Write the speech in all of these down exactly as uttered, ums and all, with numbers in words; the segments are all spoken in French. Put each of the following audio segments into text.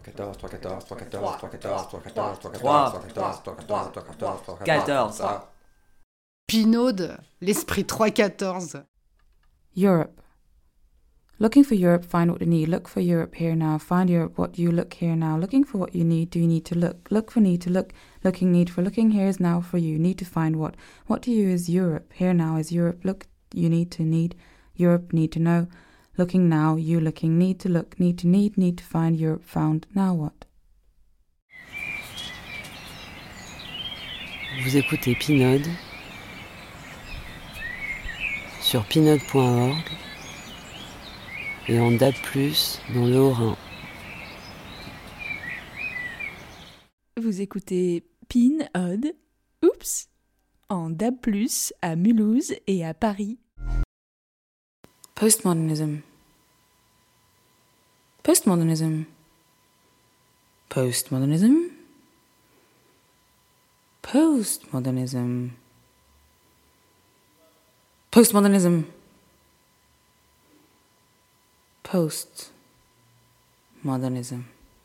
quatorze, trois, quatorze, trois, quatorze, Trois, trois, quatorze, trois, quatorze, trois, trois, quatorze, trois, quatorze, trois, quatorze, trois, quatorze, trois, quatorze. quatorze. Pinaude, l'esprit trois quatorze. Europe. Looking for Europe, find what you need. Look for Europe here now. Find Europe, what you look here now. Looking for what you need, do you need to look? Look for need to look. Looking need for looking here is now for you. Need to find what? What to you is Europe. Here now is Europe. Look, you need to need. Europe, need to know. Looking now, you looking. Need to look. Need to need. Need to find Europe found. Now what? Vous écoutez Pinode sur pinode point org et en D A B plus, dans le Haut-Rhin. Vous écoutez Pinode, oups, en D A B plus, à Mulhouse et à Paris. Postmodernism. Postmodernism. Postmodernism. Postmodernism. Postmodernism. Postmodernism.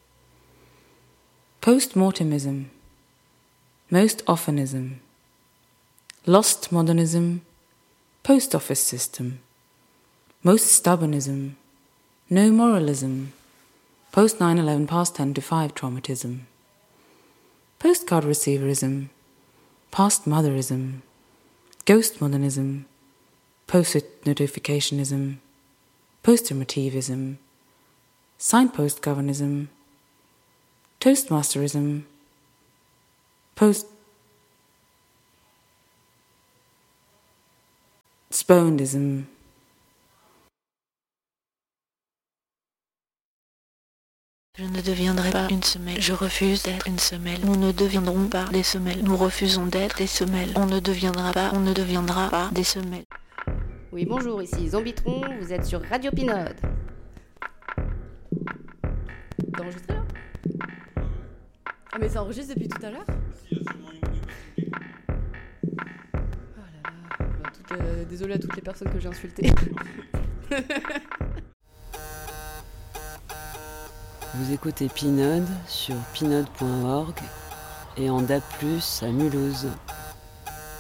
Postmortemism. Most oftenism. Lost modernism. Post office system. Most stubbornism. No moralism. Post nine eleven past ten to five traumatism. Postcard receiverism. Past motherism. Ghost modernism. Post-it notificationism. Poster-motivism. Signpost governism. Toastmasterism. Post... Sponedism. Je ne deviendrai pas une semelle. Je refuse d'être une semelle. Nous ne deviendrons pas des semelles. Nous refusons d'être des semelles. On ne deviendra pas, on ne deviendra pas des semelles. Oui, bonjour, ici Zombitron, vous êtes sur Radio Pinode. T'as enregistré là? Ah mais ça enregistre depuis tout à l'heure? Oh là là, bah, tout, euh, désolé à toutes les personnes que j'ai insultées. Vous écoutez Pinode sur pinode point org et en D A B plus, à Mulhouse.